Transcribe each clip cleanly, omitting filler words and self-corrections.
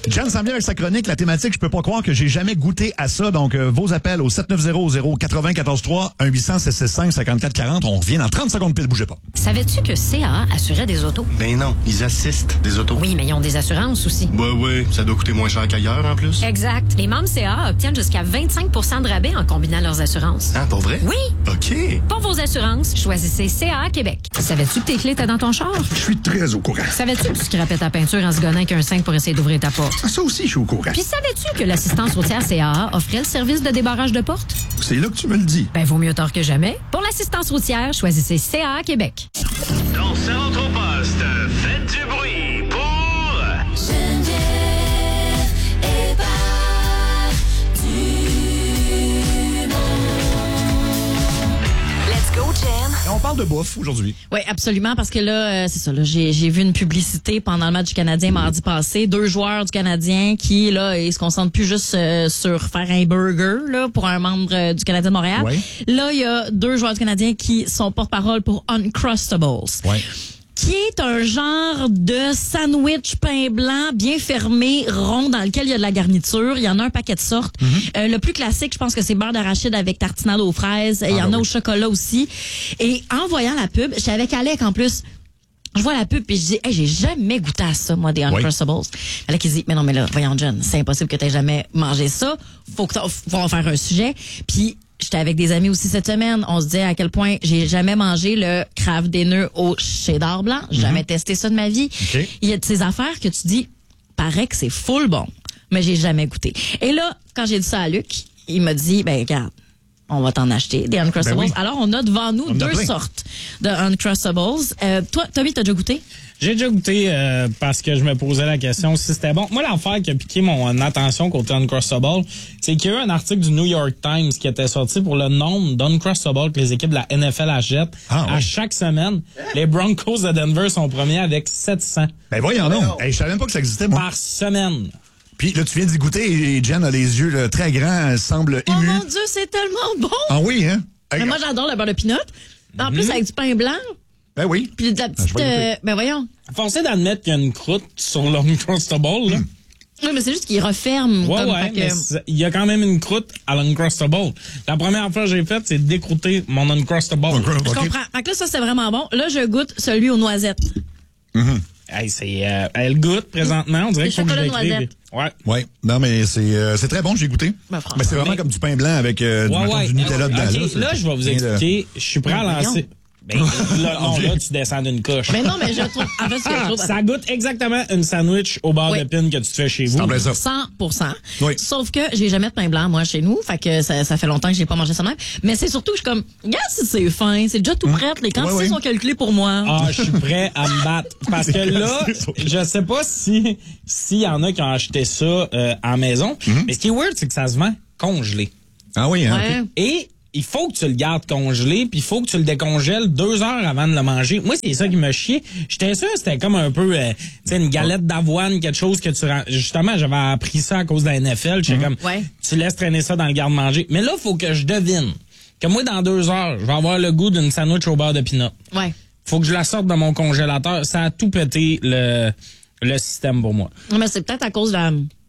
Jen s'en vient avec sa chronique, la thématique, je peux pas croire que j'ai jamais goûté à ça. Donc, vos appels au 790-094-3, 1-800-765-5440. On revient dans 30 secondes pile, bougez pas. Savais-tu que CAA assurait des autos? Ben non, ils assistent des autos. Oui, mais ils ont des assurances aussi. Ouais, ça doit coûter moins cher qu'ailleurs en plus. Exact. Les membres CAA obtiennent jusqu'à 25 de rabais en combinant leurs assurances. Ah, pour vrai? Oui. OK. Pour vos assurances, choisissez CAA Québec. Savais-tu que tes clés étaient dans ton char? Je suis très au courant. Savais-tu que tu scrapais ta peinture en se gonnant avec un 5 pour essayer d'ouvrir ta porte? Ça aussi, je suis au courant. Puis savais-tu que l'assistance routière CAA offrait le service de débarrage de porte? C'est là que tu me le dis. Ben, vaut mieux tard que jamais. Pour l'assistance routière, choisissez CAA Québec. Dans Centre au Poste, faites du bruit pour... Let's go, Jen. Et on parle de bouffe aujourd'hui. Oui, absolument, parce que là, c'est ça, là, j'ai vu une publicité pendant le match du Canadien mardi passé. 2 joueurs du Canadien qui, là, ils se concentrent plus juste sur faire un burger, là, pour un membre du Canadien de Montréal. Ouais. Là, il y a 2 joueurs du Canadien qui sont porte-parole pour Uncrustables. Ouais. Qui est un genre de sandwich pain blanc bien fermé, rond, dans lequel il y a de la garniture. Il y en a un paquet de sortes. Le plus classique, je pense que c'est beurre d'arachide avec tartinade aux fraises. Il y en a au chocolat aussi. Et en voyant la pub, j'étais avec Alec en plus. Je vois la pub puis je dis, hey, j'ai jamais goûté à ça, moi, des Uncrustables. Alec, il dit, mais non, mais là, voyons, John, c'est impossible que tu aies jamais mangé ça. Faut en faire un sujet. Puis, j'étais avec des amis aussi cette semaine. On se disait à quel point j'ai jamais mangé le Kraft Dinner au cheddar blanc. Jamais testé ça de ma vie. Okay. Il y a de ces affaires que tu dis, paraît que c'est full bon, mais j'ai jamais goûté. Et là, quand j'ai dit ça à Luc, il m'a dit, ben regarde, on va t'en acheter des Uncrustables. Ben oui. Alors, on a devant nous On en a 2 plein. sortes de Uncrustables. Toi, Tommy, t'as déjà goûté? J'ai déjà goûté parce que je me posais la question si c'était bon. Moi, l'affaire qui a piqué mon attention côté Uncrustable, c'est qu'il y a eu un article du New York Times qui était sorti pour le nombre d'Uncrustables que les équipes de la NFL achètent. À chaque semaine, les Broncos de Denver sont premiers avec 700. Ben voyons donc. Hey, je savais même pas que ça existait, moi. Par semaine. Puis là, tu viens d'y goûter et Jen a les yeux là, très grands, elle semble Oh émue. mon Dieu, c'est tellement bon! Ah oui, hein? Hey, Mais moi, j'adore le beurre de pinot. En plus, avec du pain blanc. ben oui. Puis de la petite... je vais goûter. ben voyons. Forcé d'admettre qu'il y a une croûte sur l'Uncrustable, là. Oui, mais c'est juste qu'il referme. Ouais, comme, ouais, fait que- mais il y a quand même une croûte à l'Uncrustable. La première fois que j'ai faite, c'est décrouter mon Uncrustable. Je comprends. Fait que là, ça, c'est vraiment bon. Là, je goûte celui aux noisettes. Hey, elle goûte présentement. On dirait C'est qu'il faut que je chocolat l'écrive. noisette. Ouais. Ouais. Non, mais c'est très bon, j'ai goûté. Ben, franchement. Mais c'est vraiment comme du pain blanc avec mettons, du Nutella dedans. OK, là, je vais vous expliquer. Je suis prêt à lancer. Ben, là, non, là, tu descends d'une coche. Mais non, mais je trouve... En fait, ce que je trouve... Ça goûte exactement une sandwich au beurre Oui. de pin que tu te fais chez vous. semblait ça. 100%. Oui. Sauf que j'ai jamais de pain blanc, moi, chez nous. Fait que ça fait longtemps que j'ai pas mangé ça même. Mais c'est surtout que je suis comme, regarde si c'est fin, c'est déjà tout prêt. Les quantités oui. sont calculées pour moi. Ah, je suis prêt à me battre. Parce que là, je sais pas s'il y en a qui ont acheté ça à la maison. Mais ce qui est weird, c'est que ça se vend congelé. Ah oui, hein? Ouais. ok. Et il faut que tu le gardes congelé, puis il faut que tu le décongèles 2 heures avant de le manger. Moi, c'est ça qui me chiait. J'étais sûr que c'était comme un peu, tu sais, une galette d'avoine, quelque chose que tu... Justement, j'avais appris ça à cause de la NFL. J'étais comme, Ouais. tu laisses traîner ça dans le garde-manger. Mais là, il faut que je devine que moi, dans 2 heures, je vais avoir le goût d'une sandwich au beurre de pinot. Ouais. Faut que je la sorte de mon congélateur. Ça a tout pété le système pour moi. Mais c'est peut-être à cause de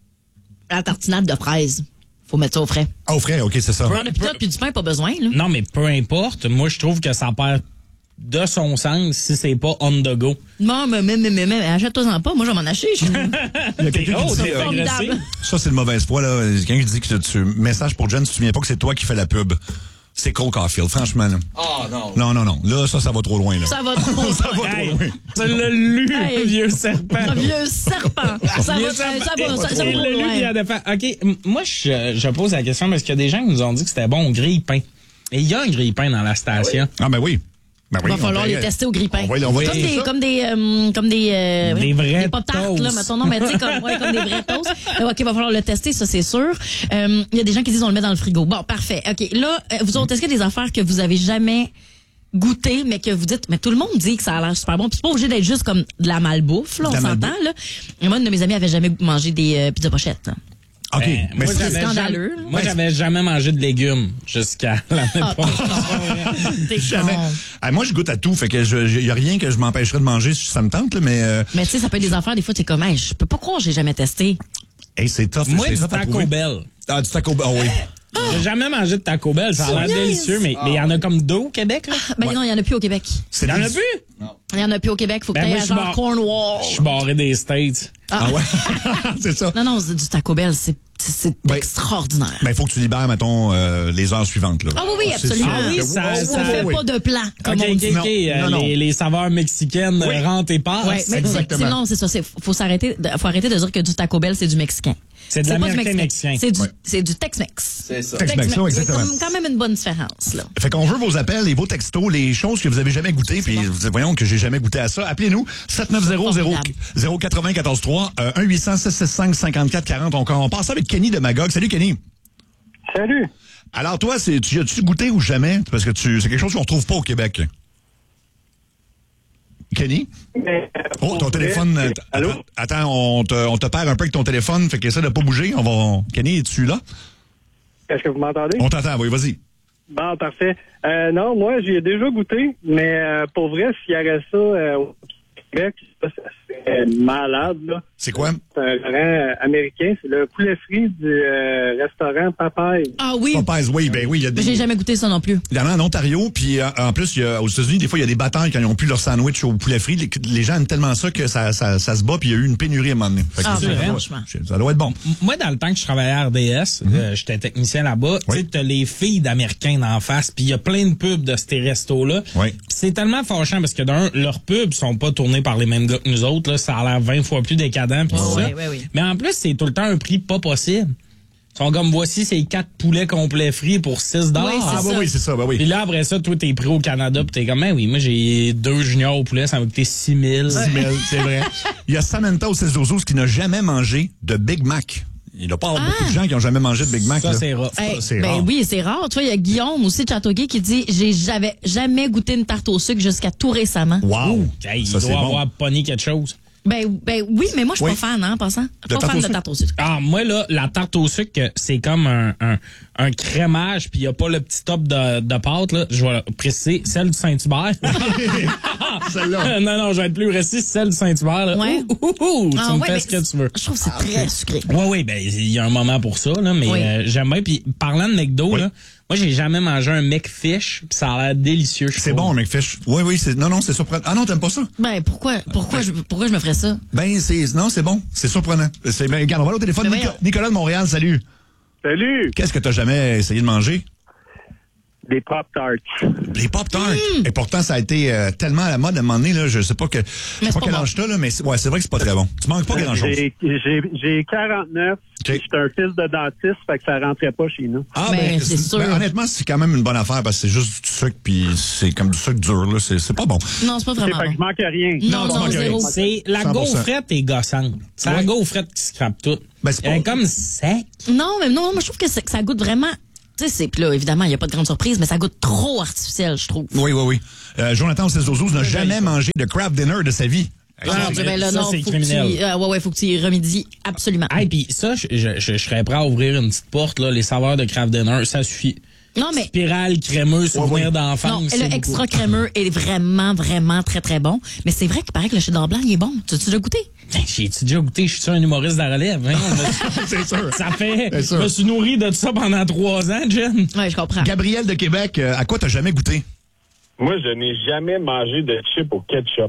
la tartinade de fraises. Faut mettre ça au frais. Ah, au frais, OK, c'est ça. Beurre de pinot puis du pain, pas besoin, là. Non, mais peu importe. Moi, je trouve que ça perd de son sens si c'est pas on the go. Non, mais achète-toi-en pas. Moi, je vais m'en acheter. Il y a quelqu'un qui dit, t'es formidable. agressé. ça, c'est de mauvaise foi, là. Quelqu'un qui dit que message pour Jen, si tu te souviens pas que c'est toi qui fais la pub. C'est Cole Caulfield, franchement, là. Oh non. Non. Là, ça va trop loin, là. Ça va trop. Ça va Hey, trop loin. tu l'as lu, Hey. vieux serpent. Un vieux serpent. Ça va trop Il l'a lu, puis il loin. a défait. OK, moi, je pose la question parce qu'il y a des gens qui nous ont dit que c'était bon au grille-pain. Et il y a un grille-pain dans la station. Ah, ben oui. Ben oui, Il va falloir on les va- tester au grille-pain. On va Comme des vrais pop-tarts, là, toasts. mettons. Non, mais tu sais, comme des vrais toasts. OK, va falloir le tester, ça, c'est sûr. Il y a des gens qui disent on le met dans le frigo. Bon, parfait. OK, là, vous autres, est-ce qu'il y a des affaires que vous avez jamais goûté, mais que vous dites, mais tout le monde dit que ça a l'air super bon. Puis c'est pas obligé d'être juste comme de la malbouffe, là, on De la s'entend, malbouffe. là. Et moi, une de mes amies avait jamais mangé des pizzas pochettes. Là. OK. Ben, Mais moi, c'est j'avais scandaleux, jamais- là. Moi, j'avais jamais mangé de légumes jusqu'à l'année prochaine. T'es jamais. con. Ah, moi, je goûte à tout. Fait que y a rien que je m'empêcherais de manger si ça me tente, là, mais Mais tu sais, ça peut être des affaires, des fois, t'es comme, hey, je peux pas croire que j'ai jamais testé. Hey, c'est tough. Moi, c'est du tough à Taco trouver. Bell. Ah, du Taco Bell, oui. J'ai jamais mangé de Taco Bell. Ça a l'air délicieux, mais il y en a comme 2 au Québec, là. Ben non, il y en a plus au Québec. Il y en a plus? Il y en a plus au Québec. Faut que Ben, tu moi, ailles à je suis genre Cornwall. Je suis barré des States. Ah ouais? C'est ça. Non, c'est du Taco Bell. C'est Ben, extraordinaire. Ben, il faut que tu libères, mettons, les heures suivantes, là. Ah oui, C'est absolument. sûr Ah oui, que- ça fait oui. pas de plan, comme OK, on dit. Non. Les saveurs mexicaines rentrent et passent. Ouais, mais exactement. non, c'est ça. Faut arrêter de dire que du Taco Bell, c'est du mexicain. C'est de pas du l'américain-mexicain. C'est du Tex-Mex. C'est ça. Tex-Mex, oui, C'est exactement. quand même une bonne différence, là. Fait qu'on veut vos appels et vos textos, les choses que vous avez jamais goûtées, puis voyons que j'ai jamais goûté à ça. Appelez-nous 790-094-3, 1-800-665-5440. On passe avec Kenny de Magog. Salut, Kenny. Salut. Alors, toi, tu as-tu goûté ou jamais? Parce que c'est quelque chose qu'on retrouve pas au Québec. Kenny? Oh, ton téléphone. Allô? Attends, on te perd un peu avec ton téléphone, fait qu'essaie de pas bouger. Kenny, es-tu là? Est-ce que vous m'entendez? On t'entend, oui, vas-y. Bon, parfait. Non, moi, j'y ai déjà goûté, mais pour vrai, s'il y avait ça au Québec, ça serait malade, là. C'est quoi? C'est un restaurant américain. C'est le poulet frit du restaurant Popeye. Ah oui. Popeyes, oui, ben oui, il y a des... J'ai jamais goûté ça non plus. Il y en a en Ontario, puis en plus, aux États-Unis, des fois, il y a des batailles quand ils ont plus leur sandwich au poulet frit. Les gens aiment tellement ça que ça se bat, puis il y a eu une pénurie à un moment donné. Fait que Ah, ça, ben, ça doit- franchement. ça doit être bon. Moi, dans le temps que je travaillais à RDS, j'étais technicien là-bas, tu sais, t'as les filles d'Américains d'en face, puis il y a plein de pubs de ces restos-là. Oui. Puis c'est tellement fâchant parce que d'un, leurs pubs sont pas tournés par les mêmes gars que nous autres, là, ça a l'air 20 fois plus décadent, puis tout ça. oui. Mais en plus, c'est tout le temps un prix pas possible. Ils sont comme, voici ces 4 poulets complets frits pour 6 $. Oui, c'est Ah, bah ça. oui, c'est ça, bah oui. Puis là, après ça, toi, t'es pris au Canada, pis t'es comme, ben oui, moi, j'ai 2 juniors au poulet, ça va coûter 6 000. 10 000, c'est vrai. Il y a Samantha au 16-12 qui n'a jamais mangé de Big Mac. Il doit pas y avoir beaucoup de gens qui n'ont jamais mangé de Big Mac. Ça, là. c'est rough. Hey, c'est ben rare. oui, c'est rare. Tu vois, il y a Guillaume aussi de Châteauguay qui dit j'avais jamais goûté une tarte au sucre jusqu'à tout récemment. Wow! Hey, il Ça, c'est doit bon. avoir pogné quelque chose. Ben oui, mais moi je suis Oui. pas fan, hein, en passant. Pas tarte fan au de sucre? tarte au sucre. Ah, moi, là, la tarte au sucre, c'est comme un crémage, puis il n'y a pas le petit top de pâte, là. Je vais préciser, celle du Saint-Hubert. Celle-là. non, je vais être plus précis, celle du Saint-Hubert, là. Ouais. Tu Ah, me ouais, fais mais ce que tu veux. Je trouve que c'est très sucré. Oui, ben, il y a un moment pour ça, là, mais Oui. j'aime bien. Puis, parlant de McDo, Oui. là, moi, j'ai jamais mangé un McFish, puis ça a l'air délicieux, je C'est trouve. bon, un McFish. Oui, non, c'est surprenant. Ah non, t'aimes pas ça? Ben pourquoi je me ferais ça? Ben, non, c'est bon. C'est surprenant. Ben, regarde, on va aller au téléphone. Mais voyons. Nicolas de Montréal, salut. Salut. Qu'est-ce que t'as jamais essayé de manger? Des Pop-Tarts. Les Pop-Tarts. Et pourtant, ça a été tellement à la mode à un moment donné, là, je sais pas Mais quel c'est pas bon. âge t'as, là, mais c'est vrai que c'est pas très bon. Tu manques pas grand-chose. J'ai 49. J'étais un fils de dentiste, fait que ça rentrait pas chez nous. Ah, Ben, c'est sûr. ben, honnêtement, c'est quand même une bonne affaire parce que c'est juste du sucre puis c'est comme du sucre dur, là. C'est pas bon. Non, c'est pas vraiment Fait que je bon. manque rien. Non, zéro. C'est la 100%. gaufrette est gossante. C'est la Ouais. gaufrette qui scrape tout. Ben, c'est Elle est pas- comme sec. Non, moi je trouve que ça goûte vraiment. Tu sais, puis là, évidemment, il n'y a pas de grande surprise, mais ça goûte trop artificiel, je trouve. Oui. Jonathan au 16-12 n'a jamais mangé de crab dinner de sa vie. Ah, non, mais ben là, ça, non, c'est faut que criminel. faut que tu y remédies absolument. Hey, puis ça, je serais prêt à ouvrir une petite porte, là, les saveurs de Kraft Dinner, ça suffit. Non, mais Spirale crémeux, souvenir oui. d'enfance. non, c'est le beaucoup. extra crémeux est vraiment, vraiment très, très bon. Mais c'est vrai qu'il paraît que le cheddar blanc, il est bon. Tu as déjà goûté? Ben, j'ai-tu déjà goûté? Je suis un humoriste de la relève. Hein? C'est sûr. Ça fait... C'est sûr. Je me suis nourri de ça pendant 3 ans, Jen. Oui, je comprends. Gabriel de Québec, à quoi t'as jamais goûté? Moi, je n'ai jamais mangé de chips au ketchup.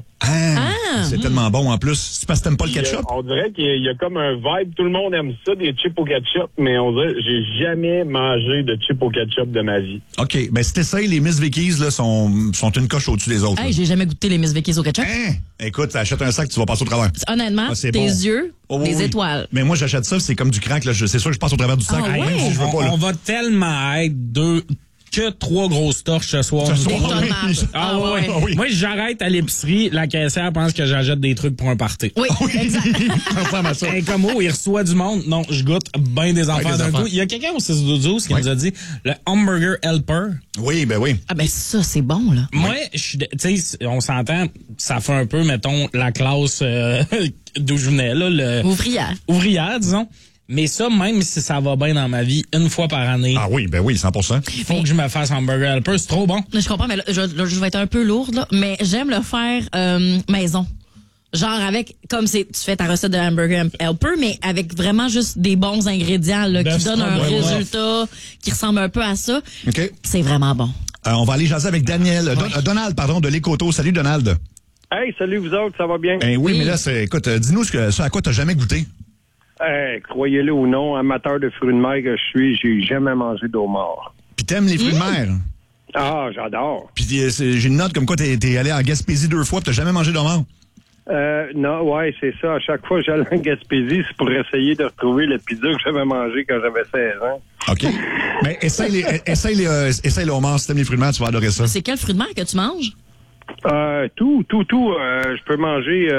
C'est tellement bon en plus. C'est parce que t'aimes pas le Il y a- ketchup? On dirait qu'il y a comme un vibe. Tout le monde aime ça, des chips au ketchup, mais on dirait que j'ai jamais mangé de chips au ketchup de ma vie. OK. Ben, si t'essayes, les Miss Vickies, là, sont une coche au-dessus des autres. Hey, j'ai jamais goûté les Miss Vickies au ketchup. Hein? Écoute, achète un sac, tu vas passer au travers. Honnêtement, Ah, c'est tes bon. yeux, Oh, oui, des oui. étoiles. Mais moi, j'achète ça, c'est comme du crack, là. C'est sûr que je passe au travers du sac. Ah, ouais? Même si je veux pas, là. On va tellement être que 3 grosses torches ce soir. Ce nous soir, autres. Des tonnes de marge. Ah, ouais. Ah oui. Moi, j'arrête à l'épicerie, la caissière pense que j'achète des trucs pour un party. Oui, exact. Ça ressemble à ça. Hey, comme il reçoit du monde. Non, je goûte bien des affaires des d'un affaires. coup. Il y a quelqu'un au 6-12 qui Ouais. nous a dit le hamburger helper. Oui, ben oui. Ah ben ça, c'est bon, là. Moi, tu sais, on s'entend, ça fait un peu, mettons, la classe d'où je venais, là, ouvrière, disons. Mais ça, même si ça va bien dans ma vie, une fois par année, Ah oui, ben oui, 100%. faut que je me fasse hamburger helper. C'est trop bon. Je comprends, mais là, je vais être un peu lourde, là, mais j'aime le faire maison. Genre comme tu fais ta recette de hamburger helper, mais avec vraiment juste des bons ingrédients là, qui donnent un résultat qui ressemble un peu à ça. OK. C'est vraiment bon. On va aller jaser avec Donald, de l'Écoto. Salut, Donald. Hey, salut vous autres, ça va bien? Oui, mais là, écoute, dis-nous ce à quoi t'as jamais goûté. Croyez-le ou non, amateur de fruits de mer que je suis, j'ai jamais mangé d'homard. Puis t'aimes les fruits de mer? Ah, j'adore. Puis j'ai une note comme quoi t'es allé en Gaspésie 2 fois, puis t'as jamais mangé d'homard? Non, ouais, c'est ça. À chaque fois que j'allais en Gaspésie, c'est pour essayer de retrouver le pizza que j'avais mangé quand j'avais 16 ans. OK. Mais essaye le homard. Si t'aimes les fruits de mer, tu vas adorer ça. C'est quel fruit de mer que tu manges? Tout. Je peux manger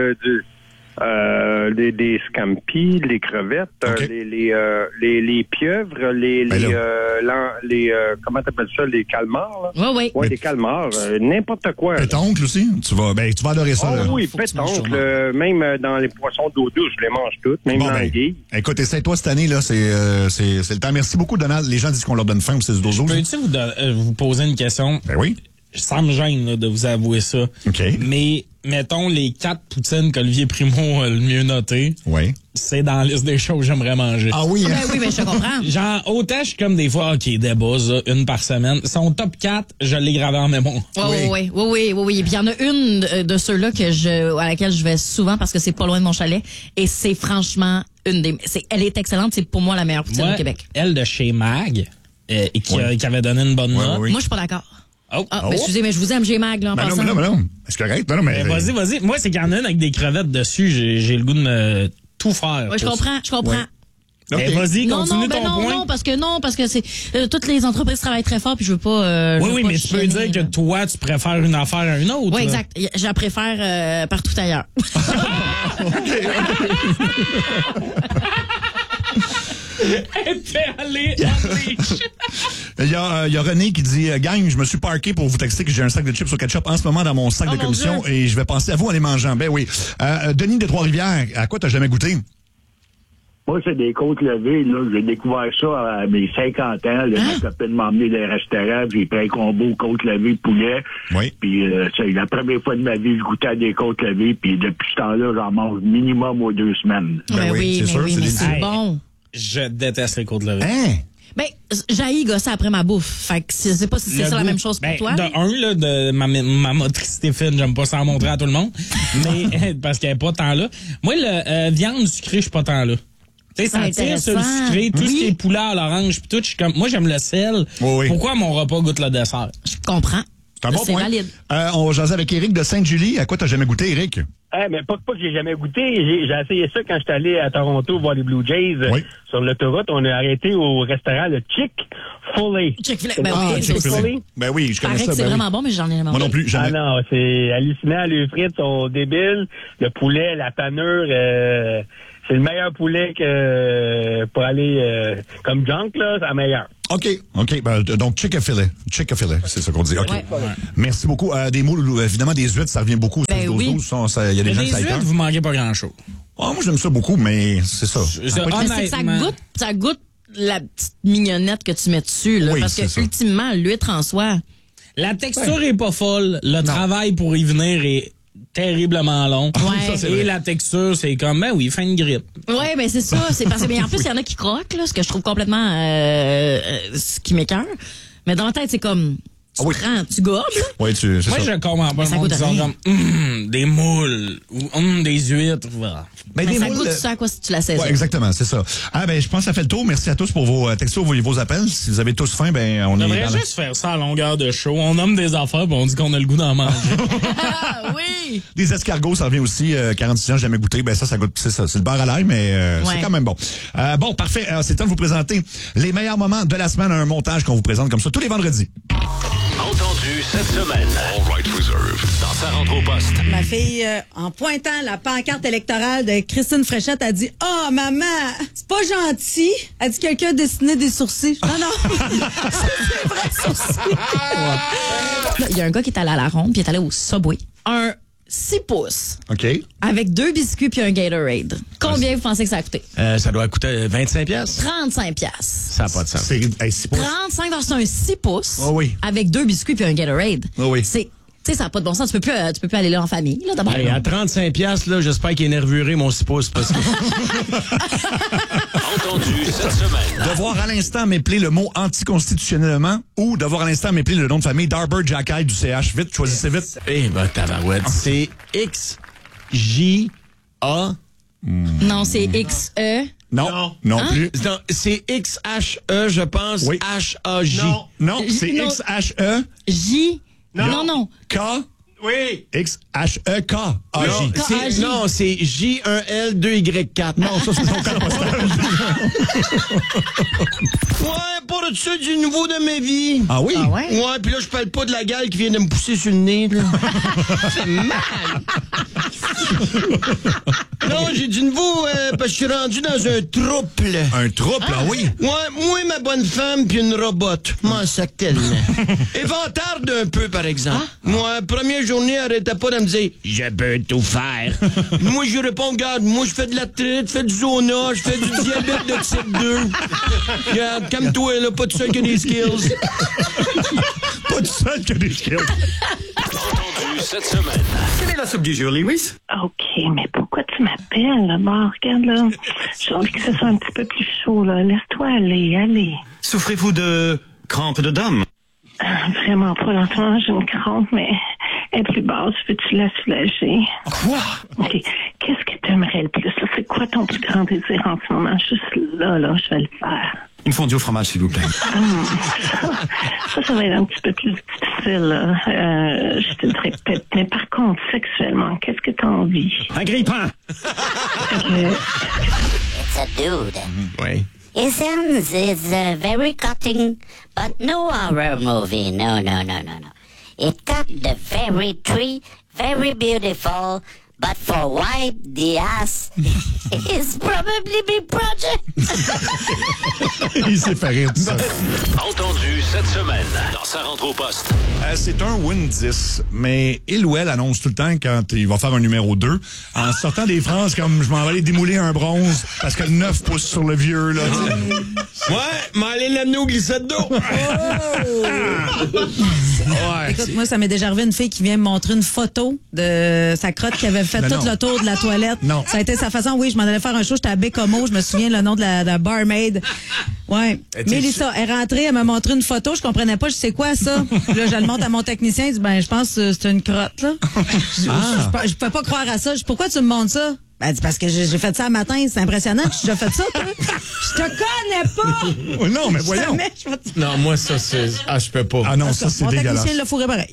des scampi, les crevettes, okay. les pieuvres, comment t'appelles ça, les calmars, là? Oui. Ouais, les calmars, n'importe quoi. Pétoncle aussi? Tu vas adorer ça, là. Oui, pétoncle. Même dans les poissons d'eau douce, je les mange toutes, même l'anguille. Écoute, essaie-toi cette année, là, c'est le temps. Merci beaucoup, Donald. Les gens disent qu'on leur donne faim, c'est du dozo. Peux-tu vous poser une question? Ben oui. Ça me gêne là, de vous avouer ça. OK. Mais mettons les 4 poutines qu'Olivier Primo a le mieux noté. Oui. C'est dans la liste des choses que j'aimerais manger. Ah oui? Ben oui, mais je te comprends. Genre, autant je suis comme des fois, OK, des buzz, une par semaine. Son top 4, je l'ai gravé en mémoire. Oui. Et puis il y en a une de ceux-là à laquelle je vais souvent parce que c'est pas loin de mon chalet. Et c'est franchement elle est excellente. C'est pour moi la meilleure poutine au Québec. Elle de chez Mag, qui avait donné une bonne note. Moi, je suis pas d'accord. Oh. Excusez, mais je vous aime, j'ai Mag, là, en passant. Non. C'est correct. Non, mais vas-y. Moi, c'est qu'il y en a une avec des crevettes dessus. J'ai le goût de me tout faire. Oui, je comprends. Ouais. Okay. Vas-y, continue ton point. Non, parce que c'est toutes les entreprises travaillent très fort, puis je veux pas. Oui, mais tu peux dire que toi, tu préfères une affaire à une autre. Oui, exact. Je la préfère partout ailleurs. Il y a René qui dit gang, je me suis parké pour vous texter que j'ai un sac de chips au ketchup en ce moment dans mon sac de commission et je vais penser à vous en les mangeant. Ben oui. Denis de Trois-Rivières, à quoi t'as jamais goûté? Moi, c'est des côtes levées, là. J'ai découvert ça à mes 50 ans. Ma copine m'a emmené dans les restaurants, j'ai pris un combo côtes levées poulet. Oui. Puis c'est la première fois de ma vie que je goûtais à des côtes levées, puis depuis ce temps-là, j'en mange minimum aux 2 semaines. Ben oui, c'est bon. Je déteste les côtes levées. Hein? Ben, j'haïs gosser après ma bouffe. Fait que je sais pas si c'est ça la même chose pour toi. De ma motricité fine, j'aime pas s'en montrer à tout le monde. Mais, parce qu'elle est pas tant là. Moi, viande sucrée, je suis pas tant là. Tu sais, ça tire sur le sucré, tout ce qui est poulet à l'orange, pis tout, je suis comme, moi, j'aime le sel. Oui. Pourquoi mon repas goûte le dessert? Je comprends. C'est un bon point. Valide. On va jaser avec Éric de Sainte-Julie. À quoi t'as jamais goûté, Éric? Mais pas que j'ai jamais goûté. J'ai essayé ça quand j'étais allé à Toronto voir les Blue Jays. Oui. Sur l'autoroute. On est arrêté au restaurant le Chick-fil-A. Chick-fil-A. Ben oui, Chick-fil-A. Ben oui, je connais ça. C'est vraiment bon, mais j'en ai jamais mangé. Moi non plus, jamais. Ah non, c'est hallucinant. Les frites sont débiles. Le poulet, la panure, c'est le meilleur poulet que pour aller comme junk, là, c'est la meilleure. OK. Ben, donc, Chick-fil-A, c'est ça qu'on dit. OK. Ouais. Merci beaucoup. Des moules, évidemment, des huîtres, ça revient beaucoup. Ben oui. Il y a des gens qui huîtres, vous manquez pas grand-chose. Moi, j'aime ça beaucoup, mais c'est ça. Ça goûte la petite mignonnette que tu mets dessus, là. Oui, parce que, ultimement, l'huître en soi. La texture est pas folle. Le travail pour y venir est terriblement long. Ouais. Ça, et la texture, c'est comme, ben oui, fin de grippe. Ouais, ben c'est ça. C'est parce que, mais en plus, il y en a qui croquent, là, ce que je trouve complètement, ce qui m'écoeure. Mais dans la tête, c'est comme, tu gorges, là. Oui, c'est Moi, ça. je comprends pas. Le monde disant comme, des moules, ou des huîtres. Voilà. Mais ça goûte ça à quoi si tu la saisons. Ouais, exactement, c'est ça. Je pense que ça fait le tour. Merci à tous pour vos textos, vos appels. Si vous avez tous faim, on devrait juste faire ça à longueur de show. On nomme des affaires, on dit qu'on a le goût d'en manger. Oui! Des escargots, ça revient aussi. 46 ans, jamais goûté. Ça goûte, c'est ça. C'est le beurre à l'ail, mais c'est quand même bon. Bon, parfait. C'est le temps de vous présenter les meilleurs moments de la semaine. Un montage qu'on vous présente comme ça tous les vendredis. Entendu cette semaine. All right reserve. Dans sa rentre au poste. Ma fille, en pointant la pancarte électorale de Christine Fréchette, a dit « Oh, maman, c'est pas gentil. » Elle dit « Quelqu'un a dessiné des sourcils. » Non, c'est vrai sourcils. Il y a un gars qui est allé à la ronde, puis il est allé au Subway. Un 6 pouces. OK. Avec 2 biscuits puis un Gatorade. Combien vous pensez que ça a coûté? Ça doit coûter 25$. 35$. Ça n'a pas de sens. C'est 6 pouces. 35$ dans un 6 pouces. Oh oui. Avec 2 biscuits puis un Gatorade. Oh oui. C'est Tu sais, ça n'a pas de bon sens. Tu peux plus aller là en famille, là, d'abord. Hey, à 35$, là, j'espère qu'il est nervuré, mon 6 pouces, parce que... Entendu cette semaine. Devoir à l'instant m'épeler le mot anticonstitutionnellement ou devoir à l'instant m'épeler le nom de famille d'Arbor Jackay du CH. Vite, choisissez vite. Eh ben, tabarouette. C'est X-J-A... Non, c'est X-E. Non plus. Non, c'est X-H-E, je pense. Oui. H-A-J. Non, c'est X-H-E. J. Non. K. Oui. X-H-E-K-A-J. Non, c'est J1L2Y4. Non, ça, c'est son code postal. Ouais, pas de ça du nouveau de ma vie. Ah oui? Ouais, puis là, je parle pas de la gale qui vient de me pousser sur le nez, là. C'est mal. Non, j'ai du nouveau, parce que je suis rendu dans un trouble. Un trouble, ah oui? Ouais, moi, ma bonne femme, puis une robot. M'en sac tellement. Éventarde un peu, par exemple. Moi, première journée, elle arrêtait pas de me dire « Je peux tout faire. » Moi, je lui réponds « Regarde, moi, je fais de l'arthrite, je fais du zona, je fais du diabète de type 2. Regarde, calme-toi, là, pas tout seul que des skills. » Pas tout seul que des skills. Entendu cette semaine. Quelle est la soupe du jour, Lewis? OK, mais pourquoi tu m'appelles, là? Bon, regarde, là. J'ai envie que ce soit un petit peu plus chaud, là. Laisse-toi aller, allez. Souffrez-vous de crampes de dame? Vraiment pas longtemps, j'ai une crampe, mais elle est plus basse. Peux-tu la soulager? Quoi? OK. Qu'est-ce que t'aimerais le plus, là? C'est quoi ton plus grand désir en ce moment? Juste là, je vais le faire. Une fondue au fromage, s'il vous plaît. Ça va être un petit peu plus difficile, là. Je te dirais peut-être. Mais par contre, sexuellement, qu'est-ce que t'as envie? Un grille-pain! It's a dude. Oui. His hands is very cutting, but no horror movie. No. It cut the very tree, very beautiful, but for white, the ass is probably big project. Il s'est fait rire de ça. Entendu cette semaine dans sa rentre au poste. C'est un Win 10, mais il ou elle annonce tout le temps quand il va faire un numéro 2, en sortant des phrases comme « Je m'en vais aller démouler un bronze parce que le 9 pousse sur le vieux. » là. Ouais, mais allez l'amener au glissade d'eau. Ouais, écoute, moi, ça m'est déjà arrivé une fille qui vient me montrer une photo de sa crotte qui avait fait tout le tour de la toilette. Non. Ça a été sa façon. Oui, je m'en allais faire un show, j'étais à Bécomo, je me souviens le nom de la barmaid. Ouais. Mélissa, elle est rentrée, elle m'a montré une photo, je comprenais pas, je sais quoi ça. Puis là, je le montre à mon technicien, il dit, je pense que c'est une crotte, là. Je peux pas croire à ça. Pourquoi tu me montres ça? Ben, c'est parce que j'ai fait ça un matin, c'est impressionnant. Tu as déjà fait ça, toi? Je te connais pas! Non, mais voyons. Non, moi, ça, c'est... Ah, je peux pas. Ah non, ça, c'est dégueulasse. Mon technicien l'a fourré pareil.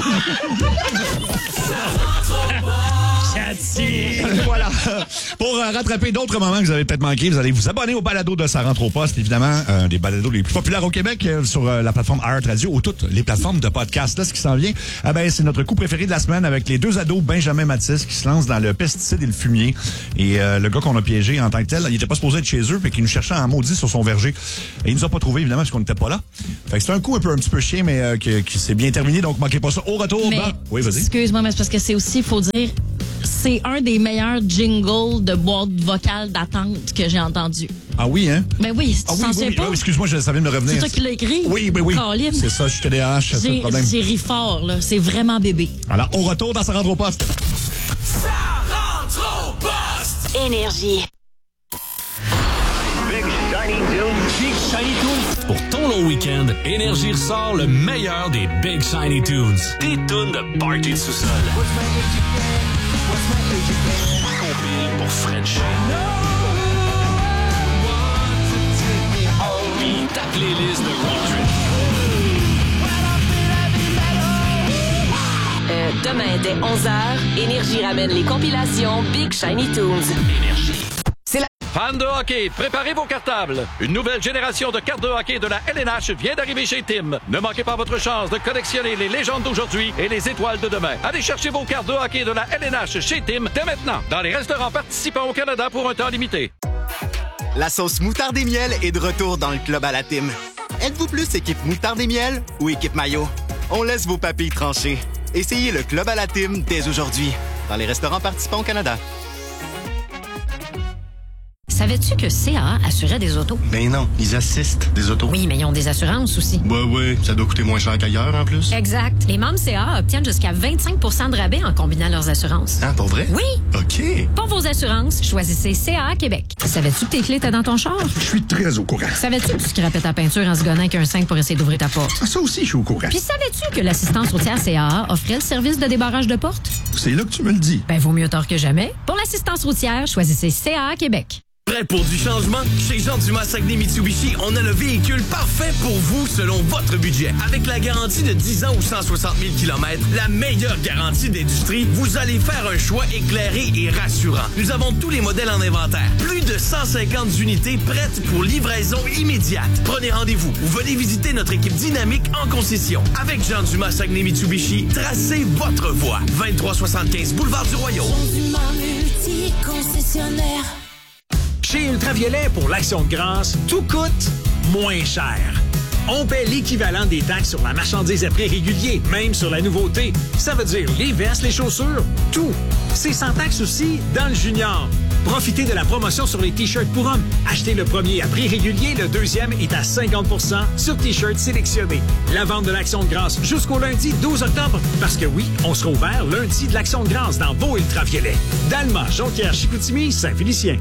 Voilà. Pour rattraper d'autres moments que vous avez peut-être manqué, vous allez vous abonner au balado de Ça rentre au poste, évidemment, un des balados les plus populaires au Québec sur la plateforme iHeart Radio ou toutes les plateformes de podcast. Là, ce qui s'en vient, c'est notre coup préféré de la semaine avec les deux ados Benjamin Mathis qui se lancent dans le pesticide et le fumier. Et le gars qu'on a piégé en tant que tel, il était pas supposé être chez eux, puis qu'il nous cherchait en maudit sur son verger. Et il nous a pas trouvé, évidemment, parce qu'on n'était pas là. Fait que c'est un coup un petit peu chien, mais qui s'est bien terminé, donc manquez pas ça. Au retour, oui, vas-y. Excuse-moi, mais c'est parce que c'est aussi, il faut dire, c'est un des meilleurs jingles de boîte vocale d'attente que j'ai entendu. Ah oui, hein? Ben oui, tu t'en souviens pas? Excuse-moi, ça vient de me revenir. C'est toi qui l'as écrit? Oui. Colin. C'est ça, je suis TDAH, c'est le problème. J'ai ri fort, là. C'est vraiment bébé. Alors, au retour dans Ça rentre au poste. Ça rentre au poste! Énergie. Big Shiny Tunes. Pour ton long week-end, Énergie ressort le meilleur des Big Shiny Tunes. Des tunes de party de sous-sol. Compile pour French. Oui, ta playlist de road trip. Demain, dès 11h, Énergie ramène les compilations Big Shiny Tunes. Énergie. Fans de hockey, préparez vos cartables. Une nouvelle génération de cartes de hockey de la LNH vient d'arriver chez Tim. Ne manquez pas votre chance de collectionner les légendes d'aujourd'hui et les étoiles de demain. Allez chercher vos cartes de hockey de la LNH chez Tim dès maintenant, dans les restaurants participants au Canada pour un temps limité. La sauce moutarde et miel est de retour dans le club à la Tim. Êtes-vous plus équipe moutarde et miel ou équipe mayo? On laisse vos papilles trancher. Essayez le club à la Tim dès aujourd'hui, dans les restaurants participants au Canada. Savais-tu que CAA assurait des autos? Ben non, ils assistent des autos. Oui, mais ils ont des assurances aussi. Ouais, ça doit coûter moins cher qu'ailleurs en plus. Exact. Les membres CAA obtiennent jusqu'à 25 de rabais en combinant leurs assurances. Ah, pour vrai? Oui. OK. Pour vos assurances, choisissez CAA Québec. Savais-tu que tes clés étaient dans ton char? Je suis très au courant. Savais-tu que tu scrapais ta peinture en se gonnant avec un 5 pour essayer d'ouvrir ta porte? Ça aussi, je suis au courant. Puis savais-tu que l'assistance routière CAA offrait le service de débarrage de porte? C'est là que tu me le dis. Ben, vaut mieux tard que jamais. Pour l'assistance routière, choisissez CAA Québec. Prêt pour du changement? Chez Jean Dumas Saguenay Mitsubishi, on a le véhicule parfait pour vous selon votre budget. Avec la garantie de 10 ans ou 160 000 km, la meilleure garantie d'industrie, vous allez faire un choix éclairé et rassurant. Nous avons tous les modèles en inventaire. Plus de 150 unités prêtes pour livraison immédiate. Prenez rendez-vous ou venez visiter notre équipe dynamique en concession. Avec Jean Dumas Saguenay Mitsubishi, tracez votre voie. 2375 Boulevard du Royaume. Jean Dumas multi-concessionnaire. Chez Ultraviolet, pour l'Action de grâce, tout coûte moins cher. On paie l'équivalent des taxes sur la marchandise à prix régulier, même sur la nouveauté. Ça veut dire les vestes, les chaussures, tout. C'est sans taxe aussi dans le junior. Profitez de la promotion sur les T-shirts pour hommes. Achetez le premier à prix régulier, le deuxième est à 50 % sur T-shirts sélectionnés. La vente de l'Action de grâce jusqu'au lundi 12 octobre. Parce que oui, on sera ouvert lundi de l'Action de grâce dans vos Ultraviolets. Dalma, Jonquière, Chicoutimi, Saint-Félicien.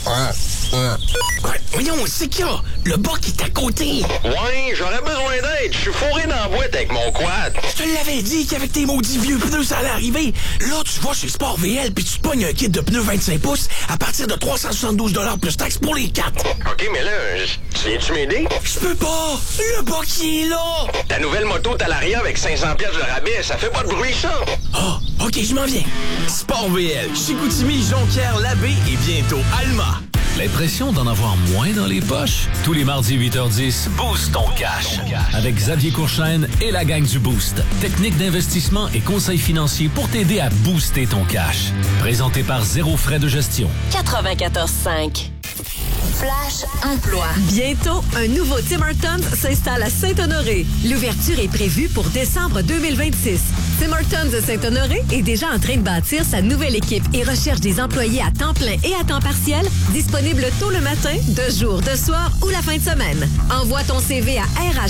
Voyons, c'est qu'il y a? Le bac est à côté. Ouais, j'aurais besoin d'aide. Je suis fourré dans la boîte avec mon quad. Je te l'avais dit qu'avec tes maudits vieux pneus, ça allait arriver. Là, tu vas chez Sport VL puis tu te pognes un kit de pneus 25 pouces à partir de 372 $ plus taxes pour les 4. OK, mais là, tu viens-tu m'aider? Je peux pas. Le bac, il est là. Ta nouvelle moto Talaria avec 500 pièces de rabais, ça fait pas de bruit, ça? Ah, OK, je m'en viens. Sport VL, Chicoutimi, Jonquière, Labbé et bientôt Alma. L'impression d'en avoir moins dans les poches? Tous les mardis 8h10, Boost ton cash. Avec Xavier Courchaine et la gang du Boost. Technique d'investissement et conseils financiers pour t'aider à booster ton cash. Présenté par Zéro frais de gestion. 94.5. Flash Emploi. Bientôt, un nouveau Tim Hortons s'installe à Saint-Honoré. L'ouverture est prévue pour décembre 2026. Tim Hortons de Saint-Honoré est déjà en train de bâtir sa nouvelle équipe et recherche des employés à temps plein et à temps partiel, disponibles tôt le matin, de jour, de soir ou la fin de semaine. Envoie ton CV à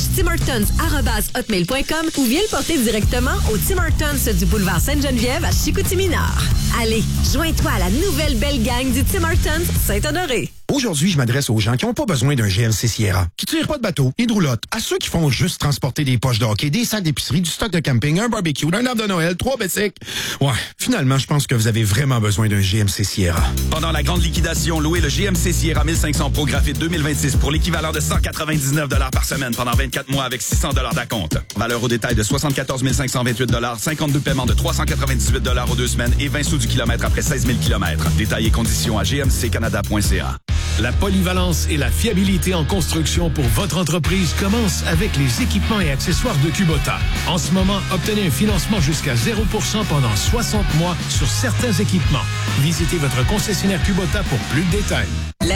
rhtimhortons@hotmail.com ou viens le porter directement au Tim Hortons du boulevard Sainte-Geneviève à Chicoutimi-Nord. Allez, joins-toi à la nouvelle belle gang du Tim Hortons Saint-Honoré. Aujourd'hui, je m'adresse aux gens qui n'ont pas besoin d'un GMC Sierra, qui tirent pas de bateau, ni de roulotte, à ceux qui font juste transporter des poches de hockey, des sacs d'épicerie, du stock de camping, un barbecue, un arbre de Noël, 3 bicycles. Ouais, finalement, je pense que vous avez vraiment besoin d'un GMC Sierra. Pendant la grande liquidation, louez le GMC Sierra 1500 Pro Graphite 2026 pour l'équivalent de 199 $ par semaine pendant 24 mois avec 600 $ d'acompte. Valeur au détail de 74 528 $, 52 paiements de 398 $ aux 2 semaines et 20 sous du kilomètre après 16 000 km. Détails et conditions à gmccanada.ca. La polyvalence et la fiabilité en construction pour votre entreprise commencent avec les équipements et accessoires de Kubota. En ce moment, obtenez un financement jusqu'à 0% pendant 60 mois sur certains équipements. Visitez votre concessionnaire Kubota pour plus de détails.